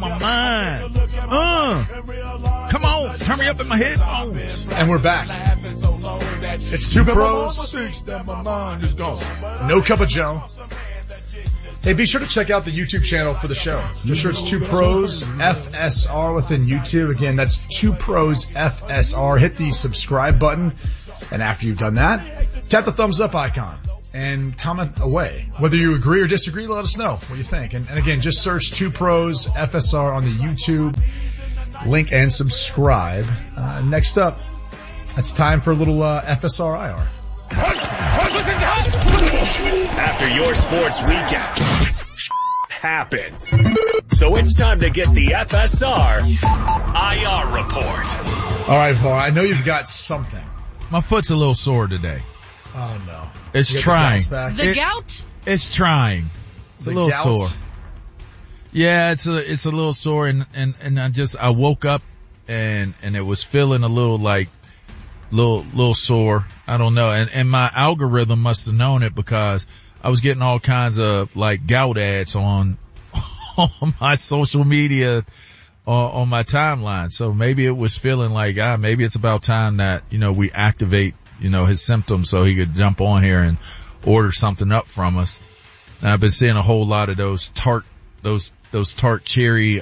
my mind. Come on, turn me up in my headphones. And we're back. It's Two Pros. No Cup of Joe. Hey, be sure to check out the YouTube channel for the show. Just sure it's Two Pros FSR within YouTube. Again, that's Two Pros FSR. Hit the subscribe button. And after you've done that, tap the thumbs up icon and comment away. Whether you agree or disagree, let us know what you think. And again, just search Two Pros FSR on the YouTube link and subscribe. Next up, it's time for a little FSR IR. After your sports recap happens. So it's time to get the FSR IR report. All right, Var, I know you've got something. My foot's a little sore today. Oh, no. It's trying. The gout? It's trying. It's a little sore. Yeah, it's a little sore and I woke up and it was feeling a little sore. I don't know. And my algorithm must have known it because I was getting all kinds of like gout ads on my social media, on my timeline. So maybe it was feeling like, maybe it's about time that, we activate, his symptoms so he could jump on here and order something up from us. And I've been seeing a whole lot of those tart cherry,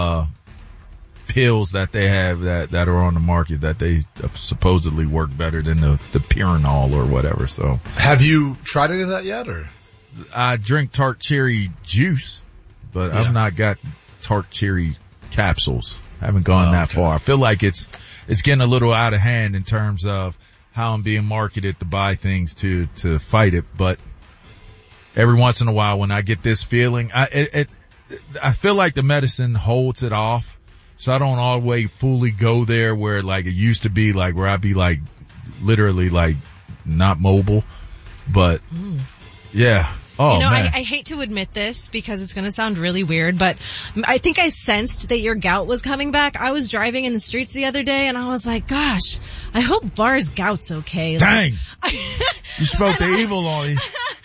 pills that they have that are on the market that they supposedly work better than the Pyranol or whatever. So have you tried any of that yet, or? I drink tart cherry juice, but I've not got tart cherry capsules. I haven't gone that far. I feel like it's getting a little out of hand in terms of how I'm being marketed to buy things to fight it. But every once in a while when I get this feeling, I feel like the medicine holds it off. So I don't always fully go there where like it used to be, like where I'd be like literally like not mobile. But yeah. Oh, man. I hate to admit this because it's going to sound really weird, but I think I sensed that your gout was coming back. I was driving in the streets the other day and I was like, gosh, I hope Var's gout's okay. Dang. You spoke the evil on me. And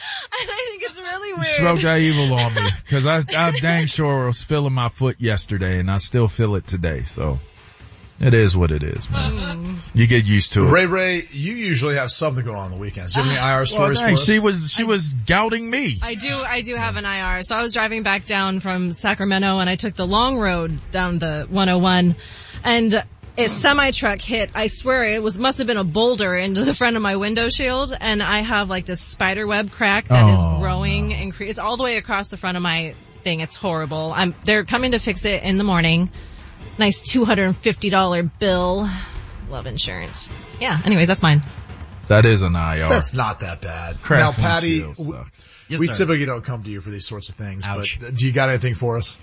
I think it's really weird. You spoke that evil on me because I dang sure was feeling my foot yesterday and I still feel it today. So it is what it is, man. You get used to it. Ray, you usually have something going on the weekends. Do you have any IR stories for us? She was gouting me. I do have an IR. So I was driving back down from Sacramento and I took the long road down the 101 and a semi-truck hit, I swear it must have been a boulder into the front of my window shield, and I have like this spider web crack that is growing and it's all the way across the front of my thing. It's horrible. They're coming to fix it in the morning. Nice $250 bill. Love insurance. Yeah, anyways, that's mine. That is an IR. That's not that bad. Crack now, Patty, Yes, we sir. typically don't come to you for these sorts of things, Ouch. but do you got anything for us?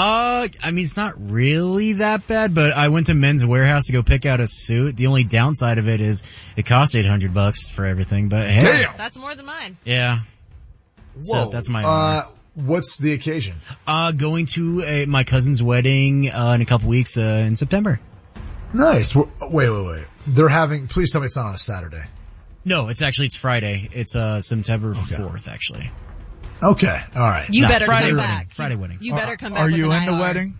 It's not really that bad, but I went to Men's Warehouse to go pick out a suit. The only downside of it is it cost $800 for everything, but hey. Damn! That's more than mine. Yeah. Whoa. So that's my what's the occasion? Going to my cousin's wedding, in a couple weeks, in September. Nice. Wait. Please tell me it's not on a Saturday. No, it's Friday. It's, September 4th, actually. Okay. All right. You better Friday come wedding. back. Friday wedding. You better come back. Are with you an in the IR. wedding?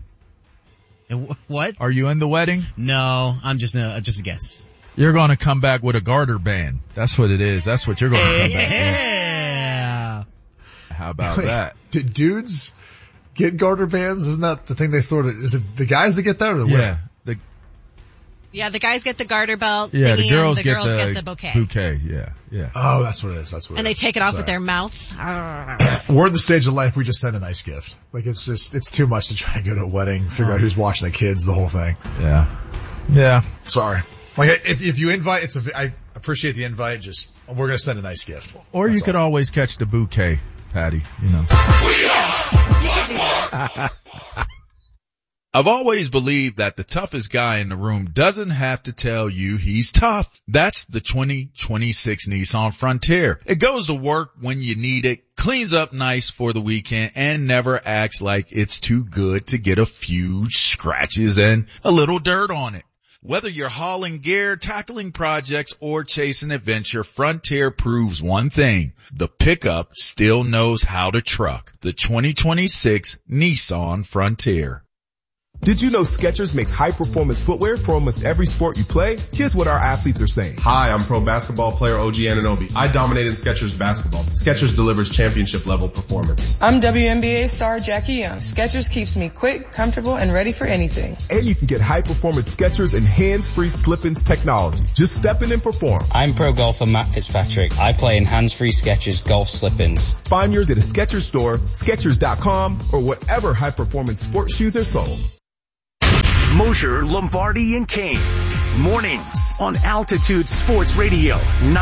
What? Are you in the wedding? No, I'm just a guest. You're going to come back with a garter band. That's what it is. That's what you're going to come back Yeah. with. How about that? Did dudes get garter bands? Isn't that the thing they throw to? Is it the guys that get that or the women? Yeah, the guys get the garter belt. Yeah, the thingy, girls, and the girls get the bouquet. Bouquet, yeah. Oh, that's what it is. And they take it off with their mouths. We're in the stage of life we just send a nice gift. Like it's too much to try and go to a wedding, figure out who's watching the kids, the whole thing. Yeah. Sorry. Like if you invite, I appreciate the invite. We're gonna send a nice gift. Or you could always catch the bouquet, Patty. I've always believed that the toughest guy in the room doesn't have to tell you he's tough. That's the 2026 Nissan Frontier. It goes to work when you need it, cleans up nice for the weekend, and never acts like it's too good to get a few scratches and a little dirt on it. Whether you're hauling gear, tackling projects, or chasing adventure, Frontier proves one thing. The pickup still knows how to truck. The 2026 Nissan Frontier. Did you know Skechers makes high-performance footwear for almost every sport you play? Here's what our athletes are saying. Hi, I'm pro basketball player OG Anunoby. I dominated Skechers basketball. Skechers delivers championship-level performance. I'm WNBA star Jackie Young. Skechers keeps me quick, comfortable, and ready for anything. And you can get high-performance Skechers and hands-free slip-ins technology. Just step in and perform. I'm pro golfer Matt Fitzpatrick. I play in hands-free Skechers golf slip-ins. Find yours at a Skechers store, Skechers.com, or whatever high-performance sports shoes are sold. Mosher, Lombardi, and Kane. Mornings on Altitude Sports Radio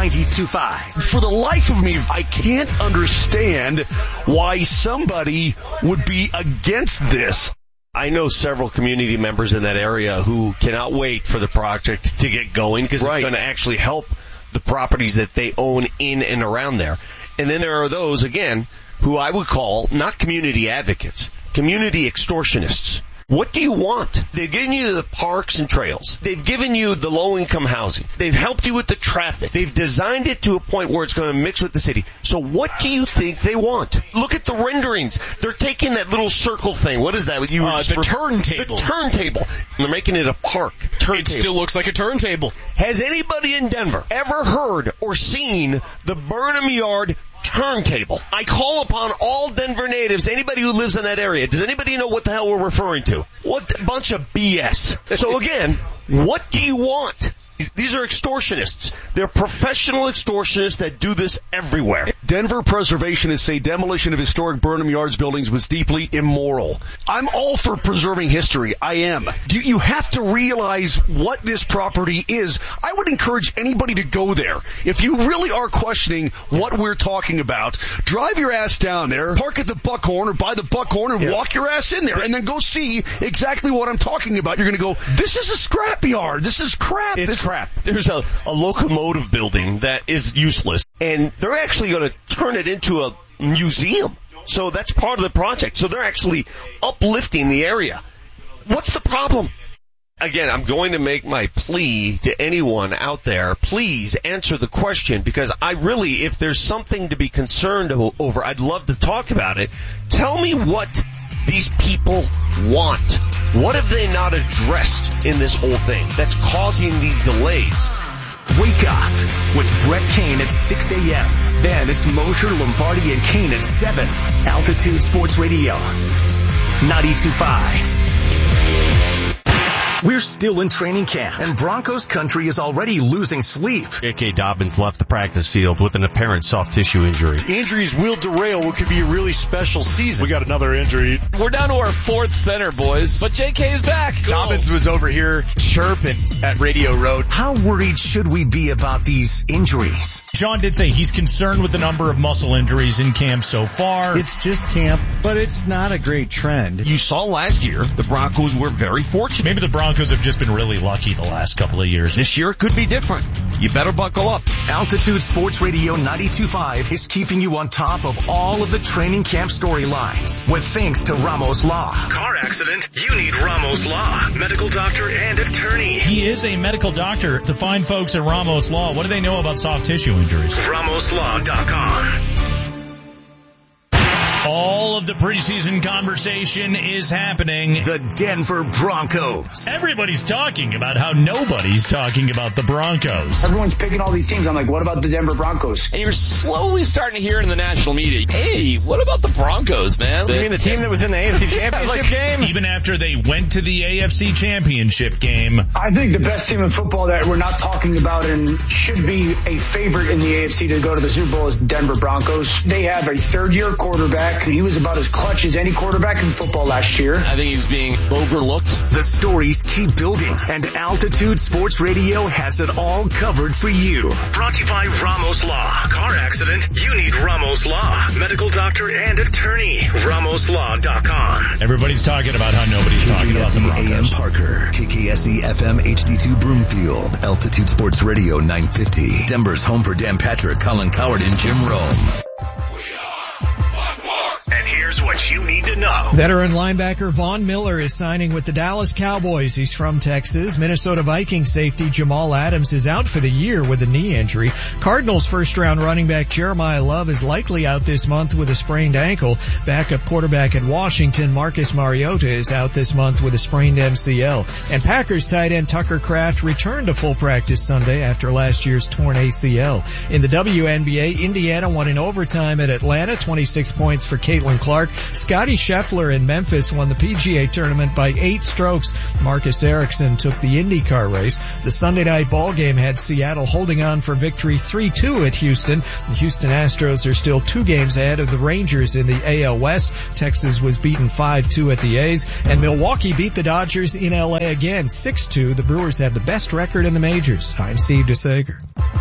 92.5. For the life of me, I can't understand why somebody would be against this. I know several community members in that area who cannot wait for the project to get going because it's going to actually help the properties that they own in and around there. And then there are those, again, who I would call not community advocates, community extortionists. What do you want? They've given you the parks and trails. They've given you the low-income housing. They've helped you with the traffic. They've designed it to a point where it's going to mix with the city. So what do you think they want? Look at the renderings. They're taking that little circle thing. What is that? The turntable. The turntable. And they're making it a park. It still looks like a turntable. Has anybody in Denver ever heard or seen the Burnham Yard turntable? I call upon all Denver natives, anybody who lives in that area. Does anybody know what the hell we're referring to? What a bunch of BS. So again, what do you want? These are extortionists. They're professional extortionists that do this everywhere. Denver preservationists say demolition of historic Burnham Yards buildings was deeply immoral. I'm all for preserving history. I am. You have to realize what this property is. I would encourage anybody to go there. If you really are questioning what we're talking about, drive your ass down there, park at the Buckhorn or by the Buckhorn and walk your ass in there and then go see exactly what I'm talking about. You're going to go, this is a scrapyard. This is crap. It's crap. There's a locomotive building that is useless, and they're actually going to turn it into a museum. So that's part of the project. So they're actually uplifting the area. What's the problem? Again, I'm going to make my plea to anyone out there. Please answer the question, because I really, if there's something to be concerned over, I'd love to talk about it. Tell me what these people want. What have they not addressed in this whole thing that's causing these delays? Wake up with Brett Kane at 6 a.m. Then it's Mosher, Lombardi, and Kane at 7. Altitude Sports Radio 92.5. We're still in training camp, and Broncos country is already losing sleep. J.K. Dobbins left the practice field with an apparent soft tissue injury. Injuries will derail what could be a really special season. We got another injury. We're down to our fourth center, boys, but J.K. is back. Cool. Dobbins was over here chirping at Radio Road. How worried should we be about these injuries? Sean did say he's concerned with the number of muscle injuries in camp so far. It's just camp, but it's not a great trend. You saw last year, the Broncos were very fortunate. Maybe the Broncos have just been really lucky the last couple of years. This year it could be different. You better buckle up. Altitude Sports Radio 92.5 is keeping you on top of all of the training camp storylines with thanks to Ramos Law. Car accident? You need Ramos Law. Medical doctor and attorney. He is a medical doctor. The fine folks at Ramos Law, what do they know about soft tissue injuries? RamosLaw.com. All of the preseason conversation is happening. The Denver Broncos. Everybody's talking about how nobody's talking about the Broncos. Everyone's picking all these teams. I'm like, what about the Denver Broncos? And you're slowly starting to hear it in the national media. Hey, what about the Broncos, man? You mean the team that was in the AFC Championship game? Even after they went to the AFC Championship game. I think the best team in football that we're not talking about and should be a favorite in the AFC to go to the Super Bowl is Denver Broncos. They have a third-year quarterback. He was about as clutch as any quarterback in football last year. I think he's being overlooked. The stories keep building, and Altitude Sports Radio has it all covered for you. Brought to you by Ramos Law. Car accident? You need Ramos Law. Medical doctor and attorney. RamosLaw.com. Everybody's talking about how nobody's talking about the Broncos. AM Parker, KKSE FM HD2 Broomfield, Altitude Sports Radio 950. Denver's home for Dan Patrick, Colin Coward, and Jim Rome. And here's what what you need to know. Veteran linebacker Von Miller is signing with the Dallas Cowboys. He's from Texas. Minnesota Vikings safety Jamal Adams is out for the year with a knee injury. Cardinals first-round running back Jeremiah Love is likely out this month with a sprained ankle. Backup quarterback at Washington Marcus Mariota is out this month with a sprained MCL. And Packers tight end Tucker Kraft returned to full practice Sunday after last year's torn ACL. In the WNBA, Indiana won in overtime at Atlanta, 26 points for Caitlin Clark. Scottie Scheffler in Memphis won the PGA tournament by 8 strokes. Marcus Ericsson took the IndyCar race. The Sunday night ball game had Seattle holding on for victory 3-2 at Houston. The Houston Astros are still 2 games ahead of the Rangers in the AL West. Texas was beaten 5-2 at the A's. And Milwaukee beat the Dodgers in LA again, 6-2. The Brewers have the best record in the majors. I'm Steve DeSager.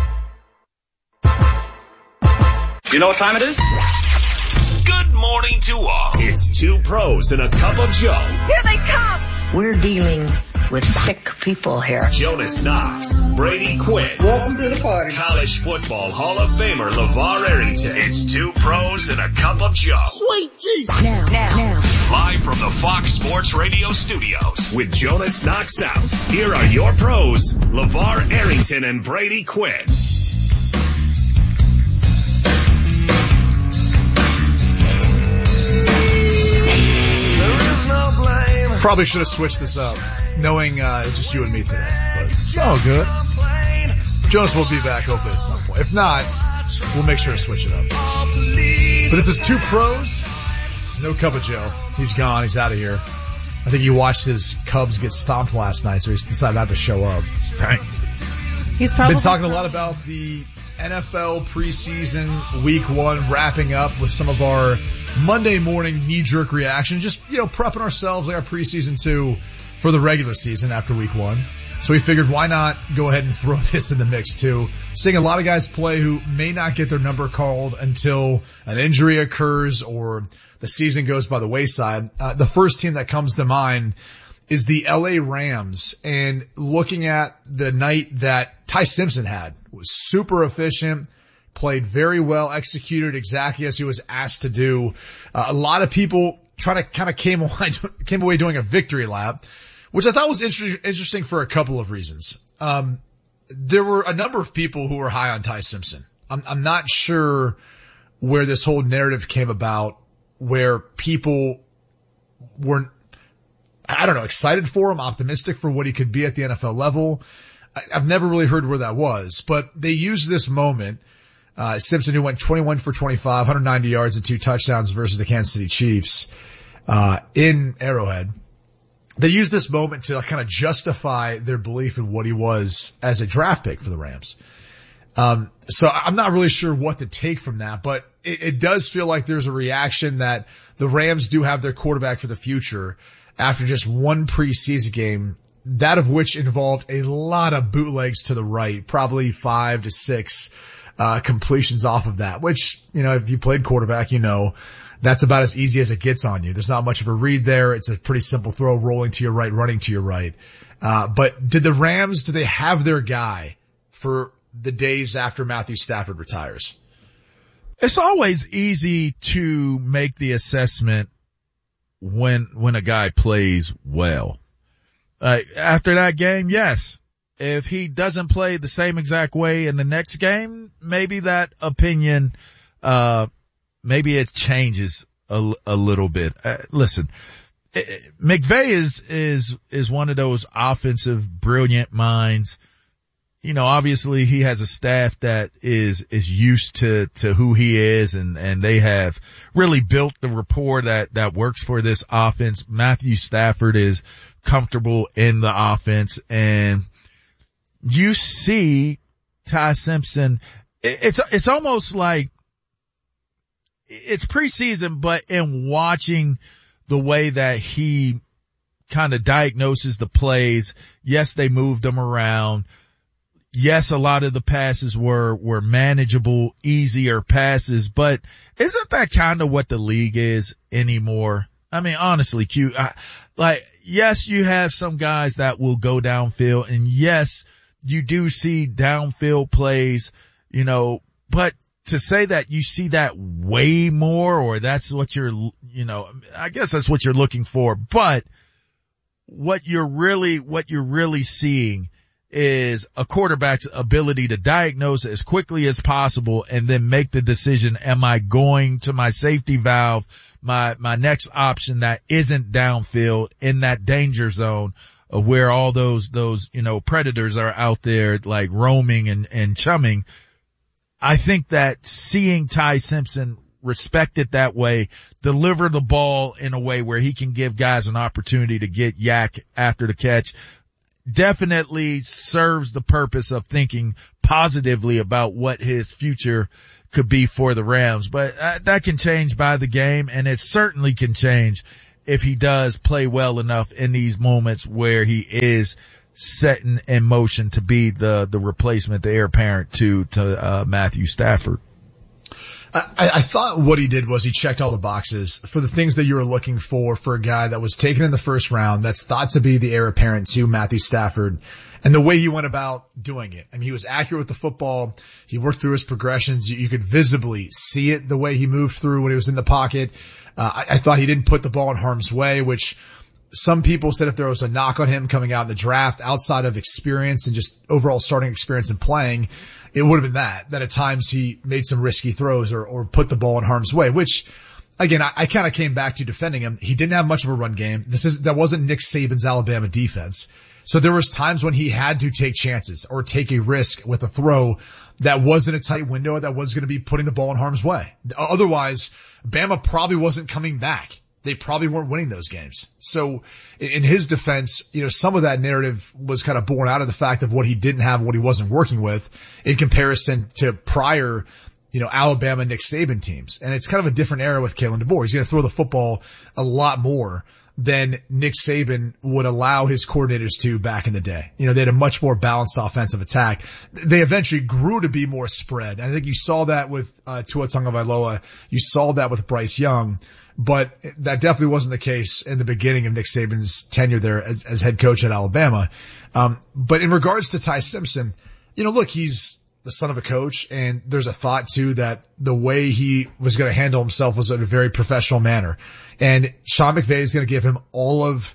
You know what time it is? Good morning to all. It's 2 pros and a cup of Joe. Here they come. We're dealing with sick people here. Jonas Knox, Brady Quinn. Welcome to the party. College football Hall of Famer LeVar Arrington. It's 2 pros and a cup of Joe. Sweet Jesus. Now. Live from the Fox Sports Radio studios with Jonas Knox out. Here are your pros, LeVar Arrington and Brady Quinn. Probably should have switched this up, knowing it's just you and me today. But it's all good. Jonas will be back hopefully at some point. If not, we'll make sure to switch it up. But this is 2 pros. No Cup of Joe. He's gone. He's out of here. I think he watched his Cubs get stomped last night, so he decided not to show up. Right. He's probably been talking a lot about the NFL preseason week 1 wrapping up with some of our Monday morning knee-jerk reaction. Just, prepping ourselves like our preseason 2 for the regular season after week 1. So we figured why not go ahead and throw this in the mix too. Seeing a lot of guys play who may not get their number called until an injury occurs or the season goes by the wayside. The first team that comes to mind is the LA Rams, and looking at the night that Ty Simpson had, was super efficient, played very well, executed exactly as he was asked to do. A lot of people kind of came away doing a victory lap, which I thought was interesting for a couple of reasons. There were a number of people who were high on Ty Simpson. I'm not sure where this whole narrative came about, where people weren't, excited for him, optimistic for what he could be at the NFL level. I've never really heard where that was, but they used this moment. Simpson, who went 21 for 25, 190 yards and 2 touchdowns versus the Kansas City Chiefs, in Arrowhead. They used this moment to kind of justify their belief in what he was as a draft pick for the Rams. So I'm not really sure what to take from that, but it does feel like there's a reaction that the Rams do have their quarterback for the future after just 1 preseason game, that of which involved a lot of bootlegs to the right, probably 5 to 6 completions off of that, which, if you played quarterback, that's about as easy as it gets on you. There's not much of a read there. It's a pretty simple throw, rolling to your right, running to your right. But do they have their guy for the days after Matthew Stafford retires? It's always easy to make the assessment when a guy plays well. After that game, yes. If he doesn't play the same exact way in the next game, maybe that opinion, maybe it changes a little bit. Listen, McVay is one of those offensive brilliant minds. Obviously he has a staff that is used to who he is, and they have really built the rapport that works for this offense. Matthew Stafford is comfortable in the offense, and you see Ty Simpson. It's almost like it's preseason, but in watching the way that he kind of diagnoses the plays, yes, they moved him around. Yes, a lot of the passes were manageable, easier passes, but isn't that kind of what the league is anymore? I mean, honestly, Q, yes, you have some guys that will go downfield, and yes, you do see downfield plays, but to say that you see that way more, or that's what I guess that's what you're looking for, but what you're really seeing is a quarterback's ability to diagnose as quickly as possible and then make the decision, am I going to my safety valve, my next option that isn't downfield in that danger zone of where all those predators are out there like roaming and chumming. I think that seeing Ty Simpson respect it that way, deliver the ball in a way where he can give guys an opportunity to get yak after the catch, definitely serves the purpose of thinking positively about what his future could be for the Rams. But that can change by the game, and it certainly can change if he does play well enough in these moments where he is setting in motion to be the replacement, the heir apparent to Matthew Stafford. I thought what he did was he checked all the boxes for the things that you were looking for a guy that was taken in the first round that's thought to be the heir apparent to Matthew Stafford, and the way he went about doing it. I mean, he was accurate with the football. He worked through his progressions. You could visibly see it the way he moved through when he was in the pocket. I thought he didn't put the ball in harm's way, which some people said if there was a knock on him coming out in the draft outside of experience and just overall starting experience and playing, it would have been that at times he made some risky throws or put the ball in harm's way, which again, I kind of came back to defending him. He didn't have much of a run game. That wasn't Nick Saban's Alabama defense. So there was times when he had to take chances or take a risk with a throw that wasn't a tight window that was going to be putting the ball in harm's way. Otherwise, Bama probably wasn't coming back. They probably weren't winning those games. So in his defense, some of that narrative was kind of born out of the fact of what he didn't have and what he wasn't working with in comparison to prior, Alabama Nick Saban teams. And it's kind of a different era with Kalen DeBoer. He's going to throw the football a lot more than Nick Saban would allow his coordinators to back in the day. They had a much more balanced offensive attack. They eventually grew to be more spread. I think you saw that with Tua Tagovailoa. You saw that with Bryce Young. But that definitely wasn't the case in the beginning of Nick Saban's tenure there as head coach at Alabama. But in regards to Ty Simpson, look, he's the son of a coach, and there's a thought too that the way he was going to handle himself was in a very professional manner. And Sean McVay is going to give him all of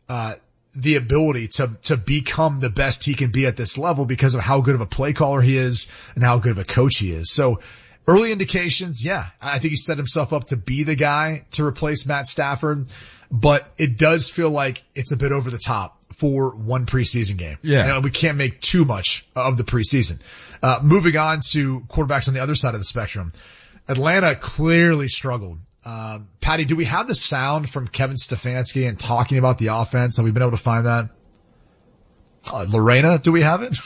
the ability to become the best he can be at this level because of how good of a play caller he is and how good of a coach he is. So early indications, yeah, I think he set himself up to be the guy to replace Matt Stafford, but it does feel like it's a bit over the top for one preseason game. Yeah. We can't make too much of the preseason. Moving on to quarterbacks on the other side of the spectrum. Atlanta clearly struggled. Patty, do we have the sound from Kevin Stefanski and talking about the offense? Have we been able to find that? Lorena, do we have it?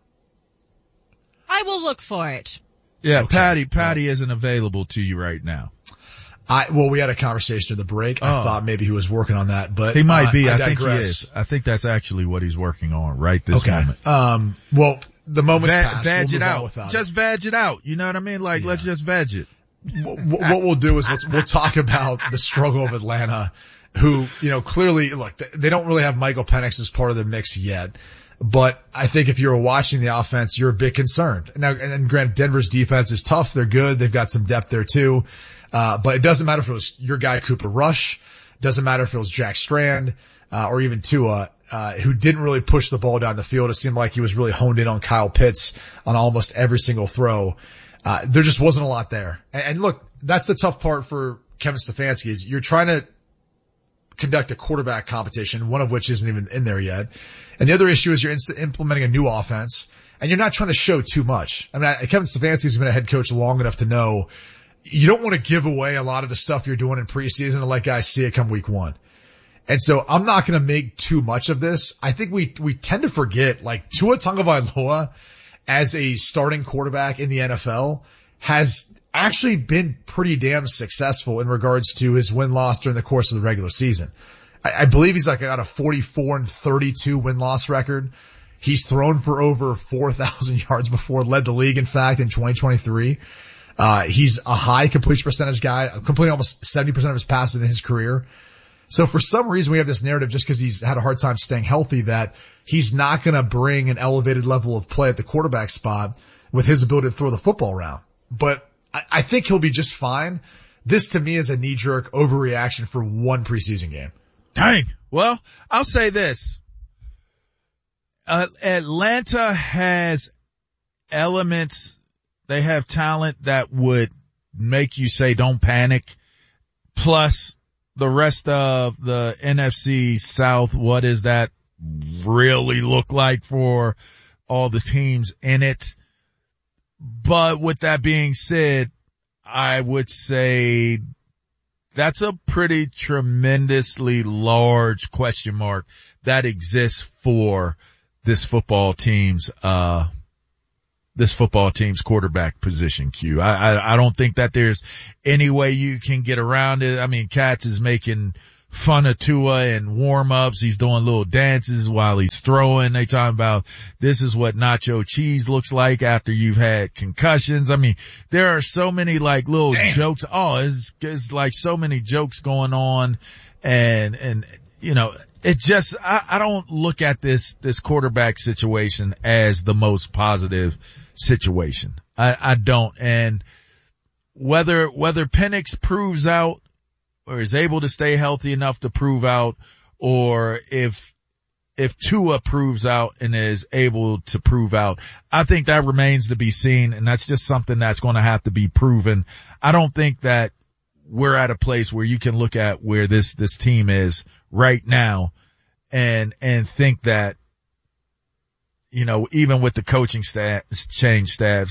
I will look for it. Yeah, okay. Patty isn't available to you right now. We had a conversation at the break. I thought maybe he was working on that, but he might be. I think he is. I think that's actually what he's working on right this moment. The moment's passed. Veg it out. Just veg it out. You know what I mean? Let's just veg it. What we'll do is we'll talk about the struggle of Atlanta, who, clearly, look, they don't really have Michael Penix as part of the mix yet. But I think if you're watching the offense, you're a bit concerned. Now, and granted, Denver's defense is tough. They're good. They've got some depth there too. But it doesn't matter if it was your guy, Cooper Rush. It doesn't matter if it was Jack Strand, or even Tua, who didn't really push the ball down the field. It seemed like he was really honed in on Kyle Pitts on almost every single throw. There just wasn't a lot there. And look, that's the tough part for Kevin Stefanski is you're trying to conduct a quarterback competition, one of which isn't even in there yet. And the other issue is you're implementing a new offense and you're not trying to show too much. I mean, Kevin Stefanski's been a head coach long enough to know you don't want to give away a lot of the stuff you're doing in preseason and let guys see it come week one. And so I'm not going to make too much of this. I think we tend to forget Tua Tagovailoa as a starting quarterback in the NFL has actually been pretty damn successful in regards to his win-loss during the course of the regular season. I believe he's got a 44-32 win-loss record. He's thrown for over 4,000 yards before, led the league, in fact, in 2023. He's a high completion percentage guy, completing almost 70% of his passes in his career. So for some reason we have this narrative just because he's had a hard time staying healthy that he's not going to bring an elevated level of play at the quarterback spot with his ability to throw the football around. but I think he'll be just fine. This to me is a knee-jerk overreaction for one preseason game. Dang. Well, I'll say this. Atlanta has elements. They have talent that would make you say don't panic. Plus the rest of the NFC South, what does that really look like for all the teams in it? But with that being said, I would say that's a pretty tremendously large question mark that exists for this football team's quarterback position, Q. I don't think that there's any way you can get around it. I mean, Katz is making fun of Tua in warm-ups. He's doing little dances while he's throwing. They talking about this is what nacho cheese looks like after you've had concussions. I mean, there are so many like little jokes. Oh, it's like so many jokes going on. And, you know, it just, I don't look at this quarterback situation as the most positive situation. I don't. And whether Penix proves out or is able to stay healthy enough to prove out, or if Tua proves out and is able to prove out, I think that remains to be seen, and that's just something that's going to have to be proven. I don't think that we're at a place where you can look at where this team is right now and think that, you know, even with the coaching staff changing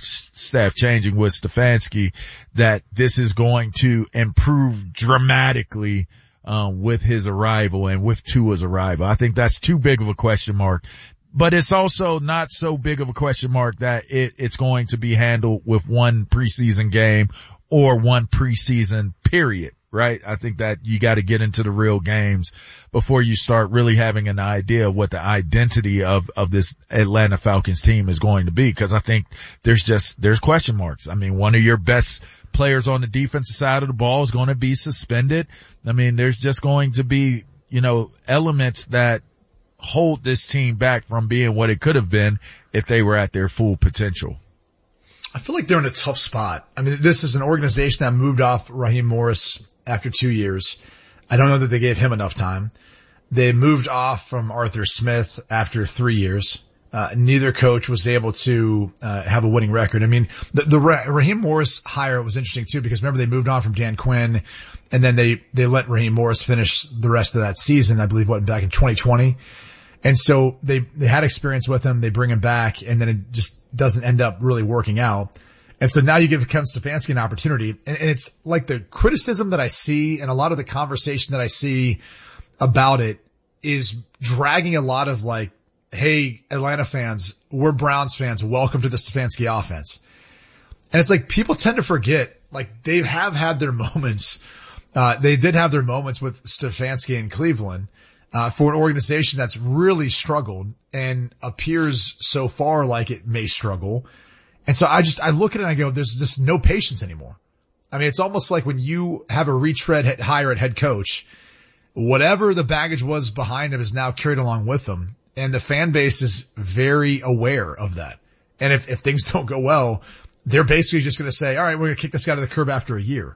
with Stefanski, that this is going to improve dramatically, with his arrival and with Tua's arrival. I think that's too big of a question mark, but it's also not so big of a question mark that it's going to be handled with one preseason game or one preseason period. Right? I think that you got to get into the real games before you start really having an idea of what the identity of this Atlanta Falcons team is going to be. Cause I think there's question marks. I mean, one of your best players on the defensive side of the ball is going to be suspended. I mean, there's just going to be, you know, elements that hold this team back from being what it could have been if they were at their full potential. I feel like they're in a tough spot. I mean, this is an organization that moved off Raheem Morris after 2 years. I don't know that they gave him enough time. They moved off from Arthur Smith after 3 years. Neither coach was able to have a winning record. I mean, the Raheem Morris hire was interesting too, because remember they moved on from Dan Quinn, and then they let Raheem Morris finish the rest of that season, I believe, back in 2020. And so they had experience with him. They bring him back, and then it just doesn't end up really working out. And so now you give Kevin Stefanski an opportunity, and it's like the criticism that I see and a lot of the conversation that I see about it is dragging a lot of like, hey, Atlanta fans, we're Browns fans, welcome to the Stefanski offense. And it's like people tend to forget, like they have had their moments. They did have their moments with Stefanski in Cleveland. For an organization that's really struggled and appears so far like it may struggle. And so I look at it and I go, there's just no patience anymore. I mean, it's almost like when you have a retread hire at head coach, whatever the baggage was behind him is now carried along with him. And the fan base is very aware of that. And if things don't go well, they're basically just going to say, all right, we're going to kick this guy to the curb after a year.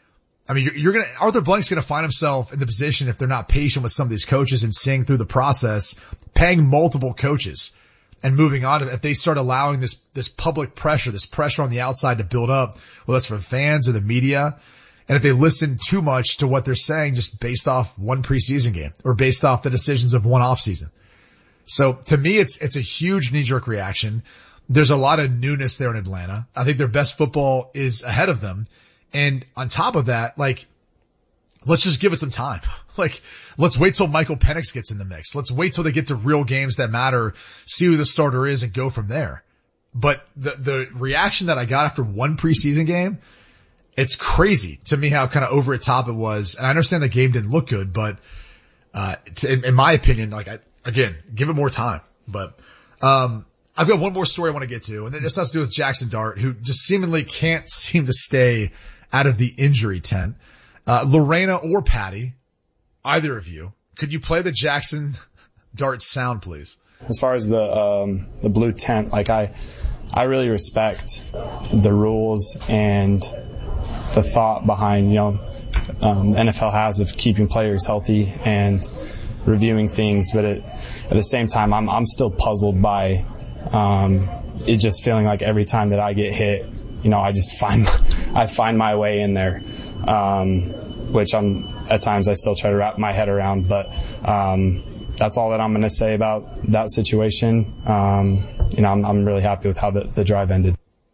I mean, Arthur Blank's going to find himself in the position, if they're not patient with some of these coaches and seeing through the process, paying multiple coaches and moving on. If they start allowing this public pressure, this pressure on the outside to build up, whether that's from fans or the media, and if they listen too much to what they're saying just based off one preseason game or based off the decisions of one offseason. So to me, it's a huge knee-jerk reaction. There's a lot of newness there in Atlanta. I think their best football is ahead of them. And on top of that, like, let's just give it some time. Like, let's wait till Michael Penix gets in the mix. Let's wait till they get to real games that matter, see who the starter is, and go from there. But the reaction that I got after one preseason game, it's crazy to me how kind of over the top it was. And I understand the game didn't look good, but in my opinion, like, again, give it more time. But I've got one more story I want to get to, and this has to do with Jackson Dart, who just seemingly can't seem to stay out of the injury tent. Lorena or Patty, either of you, could you play the Jackson Dart sound, please? As far as the blue tent, like I I really respect the rules and the thought behind, NFL has of keeping players healthy and reviewing things, but at the same time, I'm still puzzled by it just feeling like every time that I get hit, I just find my way in there, which at times I still try to wrap my head around, but that's all that I'm going to say about that situation. I'm really happy with how the drive ended.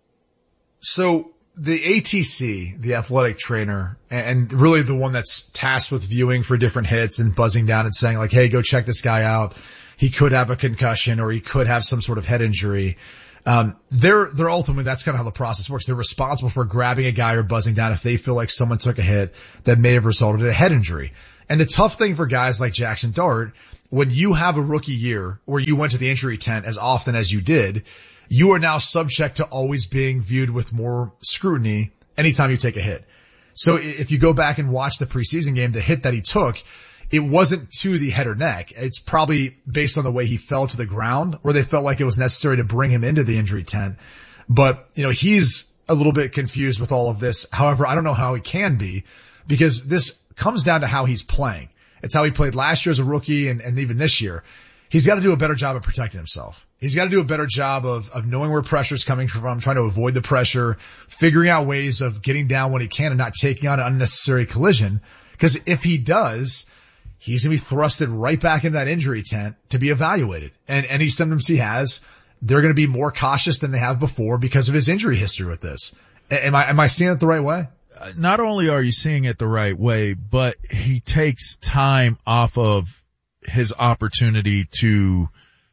So the ATC, the athletic trainer, and really the one that's tasked with viewing for different hits and buzzing down and saying like, hey, go check this guy out. He could have a concussion or he could have some sort of head injury. They're ultimately, that's kind of how the process works. They're responsible for grabbing a guy or buzzing down if they feel like someone took a hit that may have resulted in a head injury. And the tough thing for guys like Jackson Dart, when you have a rookie year where you went to the injury tent as often as you did, you are now subject to always being viewed with more scrutiny anytime you take a hit. So if you go back and watch the preseason game, the hit that he took, it wasn't to the head or neck. It's probably based on the way he fell to the ground, or they felt like it was necessary to bring him into the injury tent. But, he's a little bit confused with all of this. However, I don't know how he can be, because this comes down to how he's playing. It's how he played last year as a rookie and even this year. He's got to do a better job of protecting himself. He's got to do a better job of knowing where pressure's coming from, trying to avoid the pressure, figuring out ways of getting down when he can and not taking on an unnecessary collision. Because if he does, he's going to be thrusted right back into that injury tent to be evaluated. And any symptoms he has, they're going to be more cautious than they have before because of his injury history with this. Am I seeing it the right way? Not only are you seeing it the right way, but he takes time off of his opportunity to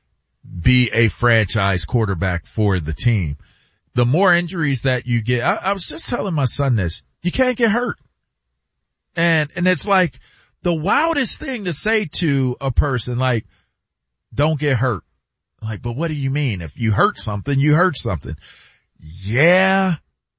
be a franchise quarterback for the team. The more injuries that you get, I was just telling my son this, you can't get hurt. And it's like the wildest thing to say to a person, like, don't get hurt. Like, but what do you mean? If you hurt something, you hurt something. Yeah,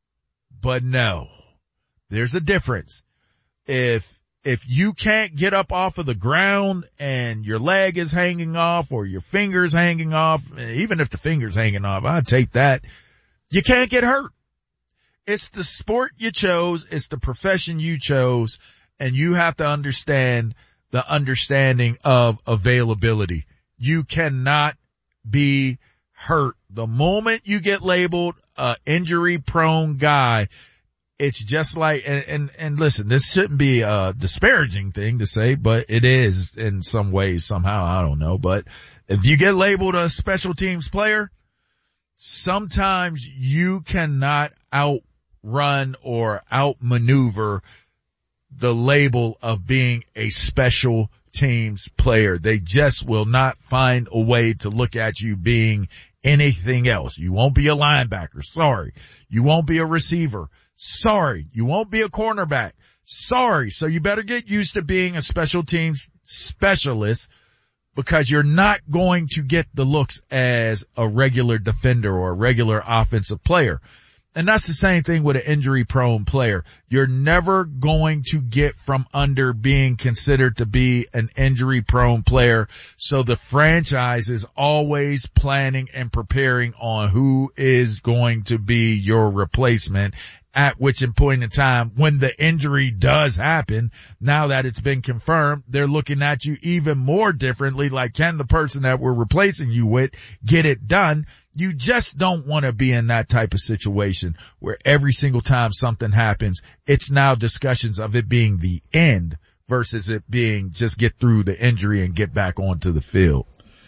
but no. There's a difference. If you can't get up off of the ground and your leg is hanging off or your finger's hanging off, even if the finger's hanging off, I'd take that. You can't get hurt. It's the sport you chose. It's the profession you chose. And you have to understand the understanding of availability. You cannot be hurt. The moment you get labeled a injury prone guy, it's just like, and listen, this shouldn't be a disparaging thing to say, but it is in some ways, somehow, I don't know. But if you get labeled a special teams player, sometimes you cannot outrun or outmaneuver the label of being a special teams player. They just will not find a way to look at you being anything else. You won't be a linebacker. Sorry. You won't be a receiver. Sorry. You won't be a cornerback. Sorry. So you better get used to being a special teams specialist, because you're not going to get the looks as a regular defender or a regular offensive player. And that's the same thing with an injury-prone player. You're never going to get from under being considered to be an injury-prone player. So the franchise is always planning and preparing on who is going to be your replacement, at which point in time, when the injury does happen, now that it's been confirmed, they're looking at you even more differently, like, can the person that we're replacing you with get it done? You just don't want to be in that type of situation where every single time something happens, it's now discussions of it being the end versus it being just get through the injury and get back onto the field.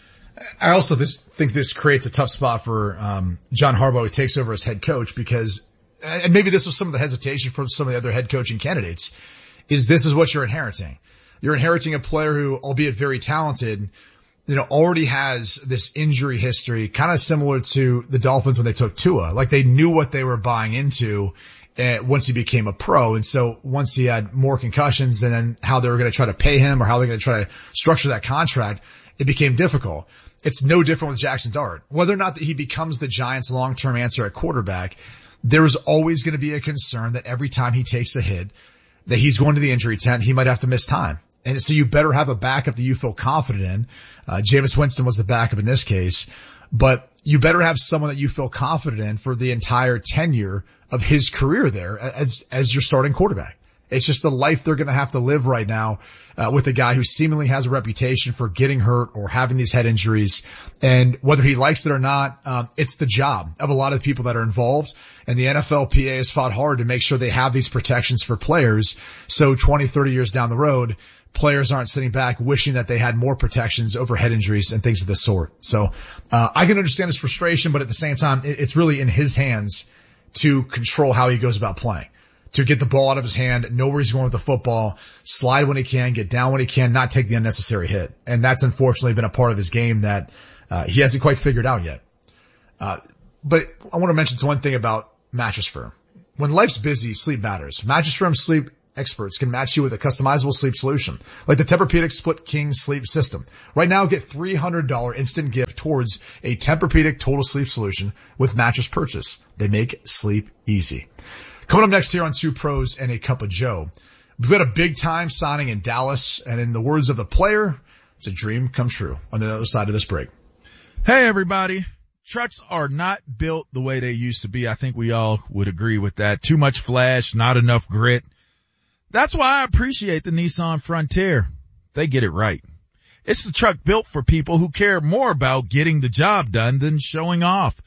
I also think this creates a tough spot for John Harbaugh, who takes over as head coach, because, and maybe this was some of the hesitation from some of the other head coaching candidates, is this is what you're inheriting. You're inheriting a player who, albeit very talented, already has this injury history, kind of similar to the Dolphins when they took Tua. Like, they knew what they were buying into once he became a pro. And so once he had more concussions, and then how they were going to try to pay him or how they're going to try to structure that contract, it became difficult. It's no different with Jackson Dart. Whether or not that he becomes the Giants' long-term answer at quarterback, there's always going to be a concern that every time he takes a hit, that he's going to the injury tent, he might have to miss time. And so you better have a backup that you feel confident in. Jameis Winston was the backup in this case, but you better have someone that you feel confident in for the entire tenure of his career there as your starting quarterback. It's just the life they're going to have to live right now with a guy who seemingly has a reputation for getting hurt or having these head injuries. And whether he likes it or not, it's the job of a lot of the people that are involved. And the NFLPA has fought hard to make sure they have these protections for players. So 20, 30 years down the road, players aren't sitting back wishing that they had more protections over head injuries and things of this sort. So I can understand his frustration, but at the same time, it's really in his hands to control how he goes about playing. To get the ball out of his hand, know where he's going with the football, slide when he can, get down when he can, not take the unnecessary hit. And that's unfortunately been a part of his game that he hasn't quite figured out yet. But I want to mention one thing about Mattress Firm. When life's busy, sleep matters. Mattress Firm sleep experts can match you with a customizable sleep solution, like the Tempur-Pedic Split King Sleep System. Right now, get $300 instant gift towards a Tempur-Pedic Total Sleep Solution with mattress purchase. They make sleep easy. Coming up next here on Two Pros and a Cup of Joe, we've got a big time signing in Dallas, and in the words of the player, it's a dream come true on the other side of this break. Hey everybody. Trucks are not built the way they used to be. I think we all would agree with that. Too much flash, not enough grit. That's why I appreciate the Nissan Frontier. They get it right. It's the truck built for people who care more about getting the job done than showing off.